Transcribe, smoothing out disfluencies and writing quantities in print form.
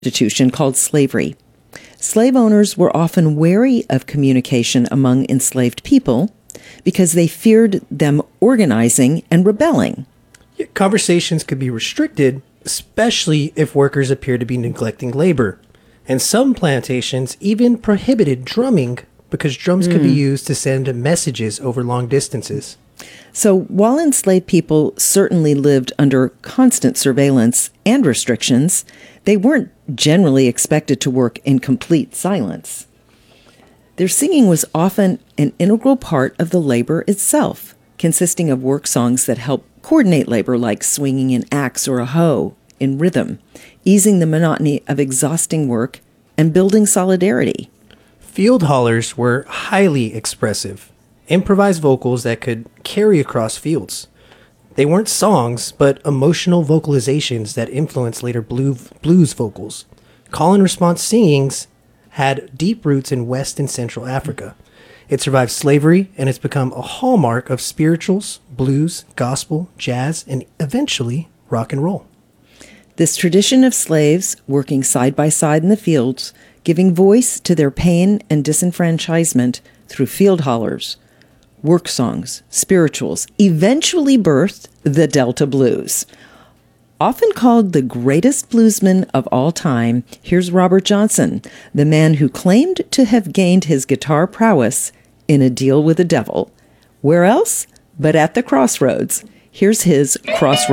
institution called slavery. Slave owners were often wary of communication among enslaved people because they feared them organizing and rebelling. Conversations could be restricted, especially if workers appeared to be neglecting labor. And some plantations even prohibited drumming because drums could be used to send messages over long distances. So while enslaved people certainly lived under constant surveillance and restrictions, they weren't generally expected to work in complete silence. Their singing was often an integral part of the labor itself, consisting of work songs that help coordinate labor like swinging an axe or a hoe in rhythm, easing the monotony of exhausting work and building solidarity. Field hollers were highly expressive, improvised vocals that could carry across fields. They weren't songs, but emotional vocalizations that influenced later blues vocals. Call and response singings had deep roots in West and Central Africa. It survived slavery, and it's become a hallmark of spirituals, blues, gospel, jazz, and eventually rock and roll. This tradition of slaves working side by side in the fields, giving voice to their pain and disenfranchisement through field hollers, work songs, spirituals, eventually birthed the Delta Blues. Often called the greatest bluesman of all time, here's Robert Johnson, the man who claimed to have gained his guitar prowess in a deal with the devil. Where else but at the Crossroads? Here's his Crossroads.